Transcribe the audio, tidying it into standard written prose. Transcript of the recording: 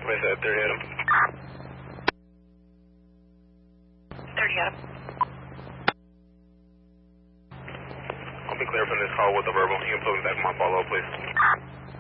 Place at 30 Adam. 30 Adam. I'll be clear from this call with the verbal. You can put me back in my follow-up, please.